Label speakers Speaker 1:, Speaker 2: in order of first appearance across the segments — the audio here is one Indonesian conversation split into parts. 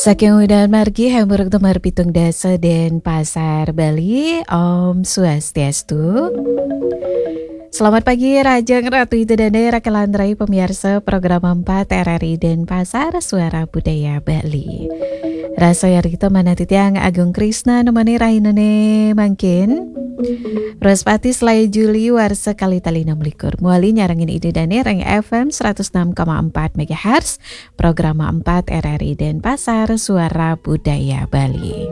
Speaker 1: Saking udah margi hamburg tumar pitung dasa dan pasar Bali. Om Swastiastu. Selamat pagi Rajang Ratu itu dan daerah Kelandrai pemirsa program 4 RRI dan Pasar Suara Budaya Bali. Rasa yari kita mana titiang Agung Krisna nemani rahinane mangkin. Rospati Selai Juli warsa kali tali 6 likur. Muali nyarangin ide dane reng FM 106,4 MHz. Program 4 RRI dan Pasar Suara Budaya Bali.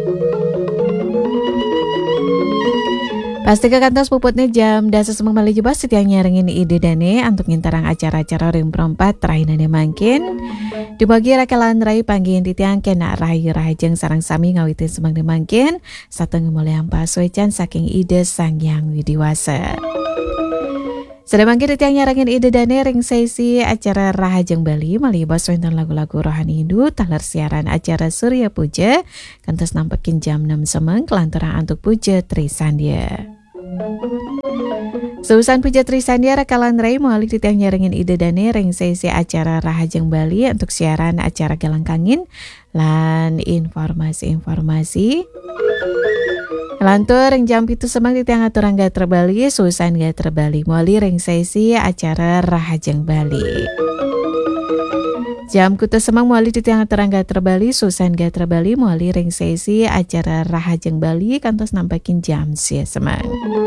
Speaker 1: Pasti ke kantor puputnya jam dasa semang mali jebas setiap nyarengin ide dane untuk ngintarang acara-acara ring perempat terahinane mangkin. Dibagi rakalan rai panggil titiang kena rayu rahajeng sarang sami ngawitin semang mangkin. Satu ngemuliang paswecan saking ide sang yang widiwasa. Sedang mangkin titiang nyarengin ide dane ring sesi acara Rahajeng Bali malibas wonten lagu-lagu rohani Hindu taler siaran acara Surya Puja kantos nampekin jam 6 semeng kelanturan antuk puja Trisandia. Seusan puja Trisandia rakalan rai muali titiang nyarengin ide dane ring sesi acara Rahajeng Bali untuk siaran acara Galang Kangin lan informasi-informasi. Lantur ring jam itu semang titiang aturan Gatra Bali, Susan Gatra Bali muali ring sesi acara Rahajeng Bali. Jam kutu semang muali titiang aturan Gatra Bali, Susan Gatra Bali muali ring sesi acara Rahajeng Bali kantos nampakin jam sia semang.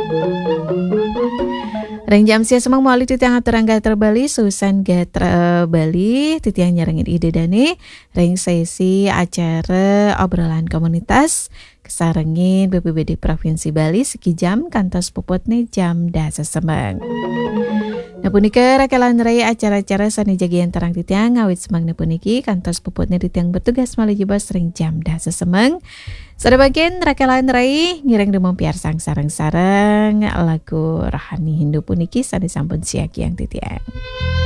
Speaker 1: Ring jam sia semang muali titiang aturan Gatra Bali, Susan Gatra Bali titiang nyarengin ide dane ring sesi acara obrolan komunitas kesarengin BPBD Provinsi Bali seki jam kantos puputne jam dasa semang. Napunika rakalan rai acara-acara sani jagian terang titiang ngawit semang napuniki kantos puputne titiang bertugas malijibas ring jam dasa semang. Sada bagian rakalan rai ngireng demam piar sang sarang-sarang lagu rohani Hindu puniki sani sampun siaki yang titiang.